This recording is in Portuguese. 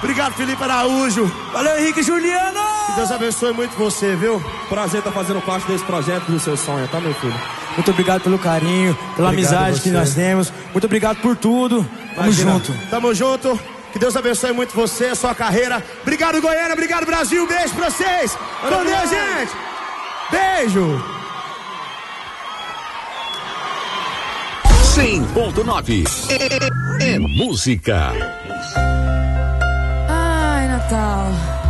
Obrigado, Felipe Araújo. Valeu, Henrique Juliano. Que Deus abençoe muito você, viu? Prazer estar fazendo parte desse projeto do seu sonho, tá, meu filho? Muito obrigado pelo carinho, pela amizade que nós temos. Muito obrigado por tudo. Tamo junto. Tamo junto. Que Deus abençoe muito você, a sua carreira. Obrigado, Goiânia. Obrigado, Brasil. Beijo pra vocês. Com Deus, gente. Beijo. 100.9 é música. Ai, Natal.